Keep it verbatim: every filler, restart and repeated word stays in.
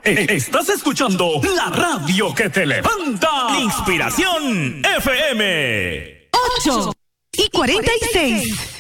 Estás escuchando la radio que te levanta. Inspiración F M. ocho y cuarenta y seis.